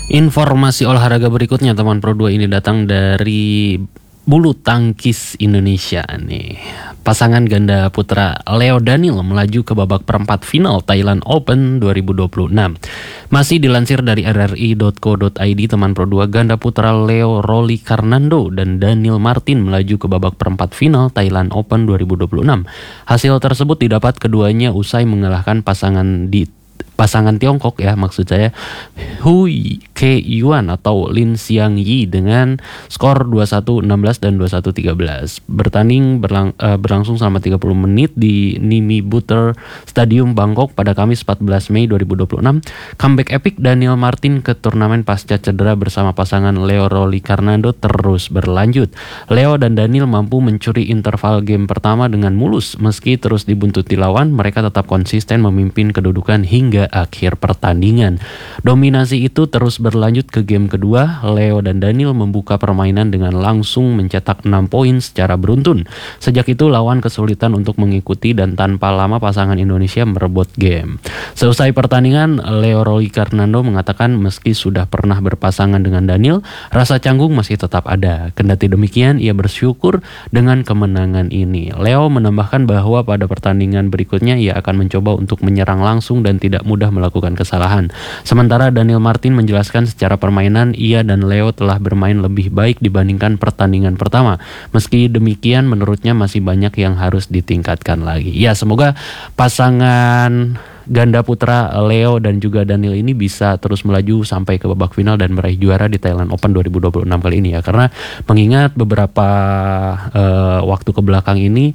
Informasi olahraga berikutnya teman Pro 2 ini datang dari bulu tangkis Indonesia nih. Pasangan ganda putra Leo Daniel melaju ke babak perempat final Thailand Open 2026. Masih dilansir dari rri.co.id, teman Pro 2, ganda putra Leo Rolly Karnando dan Daniel Martin melaju ke babak perempat final Thailand Open 2026. Hasil tersebut didapat keduanya usai mengalahkan pasangan Tiongkok ya, maksud saya Hui Ke Yuan atau Lin Xiang Yi dengan skor 21-16 dan 21-13. Bertanding berlangsung selama 30 menit di Nimi Butter Stadium Bangkok pada Kamis 14 Mei 2026. Comeback epic Daniel Martin ke turnamen pasca cedera bersama pasangan Leo Rolly Karnando terus berlanjut. Leo dan Daniel mampu mencuri interval game pertama dengan mulus. Meski terus dibuntuti lawan, mereka tetap konsisten memimpin kedudukan hingga akhir pertandingan. Dominasi itu terus berlanjut ke game kedua. Leo dan Daniel membuka permainan dengan langsung mencetak 6 poin secara beruntun. Sejak itu lawan kesulitan untuk mengikuti dan tanpa lama pasangan Indonesia merebut game. Selesai pertandingan, Leo Rolly Karnando mengatakan meski sudah pernah berpasangan dengan Daniel, rasa canggung masih tetap ada. Kendati demikian, ia bersyukur dengan kemenangan ini. Leo menambahkan bahwa pada pertandingan berikutnya ia akan mencoba untuk menyerang langsung dan tidak mudah melakukan kesalahan. Sementara Daniel Martin menjelaskan secara permainan ia dan Leo telah bermain lebih baik dibandingkan pertandingan pertama. Meski demikian menurutnya masih banyak yang harus ditingkatkan lagi. Ya, semoga pasangan ganda putra Leo dan juga Daniel ini bisa terus melaju sampai ke babak final dan meraih juara di Thailand Open 2026 kali ini ya. Karena mengingat beberapa waktu ke belakang ini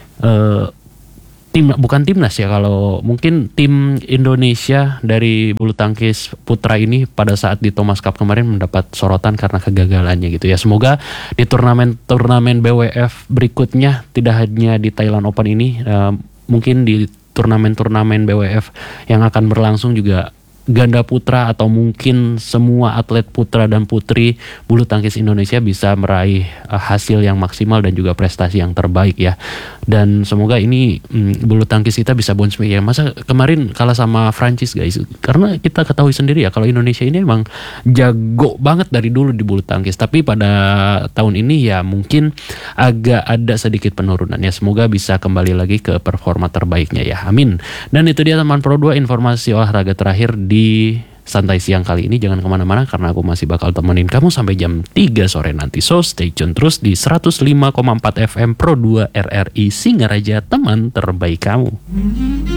bukan timnas ya, kalau mungkin tim Indonesia dari bulu tangkis putra ini pada saat di Thomas Cup kemarin mendapat sorotan karena kegagalannya gitu ya. Semoga di turnamen BWF berikutnya, tidak hanya di Thailand Open ini, mungkin di turnamen BWF yang akan berlangsung juga ganda putra atau mungkin semua atlet putra dan putri bulu tangkis Indonesia bisa meraih hasil yang maksimal dan juga prestasi yang terbaik ya. Dan semoga ini bulu tangkis kita bisa bounce back ya. Masa kemarin kalah sama Prancis guys, karena kita ketahui sendiri ya kalau Indonesia ini emang jago banget dari dulu di bulu tangkis. Tapi pada tahun ini ya mungkin agak ada sedikit penurunan ya. Semoga bisa kembali lagi ke performa terbaiknya ya, amin. Dan itu dia teman Pro 2 informasi olahraga terakhir di Santai Siang kali ini. Jangan kemana-mana karena aku masih bakal temenin kamu sampai jam 3 sore nanti. So stay tune terus di 105,4 FM Pro 2 RRI Singaraja, teman terbaik kamu.